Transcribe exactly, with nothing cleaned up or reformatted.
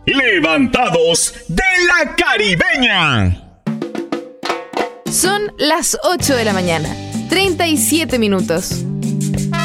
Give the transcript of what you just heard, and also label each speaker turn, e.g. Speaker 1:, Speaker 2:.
Speaker 1: Levantados de la Caribeña.
Speaker 2: Son las ocho de la mañana, treinta y siete minutos.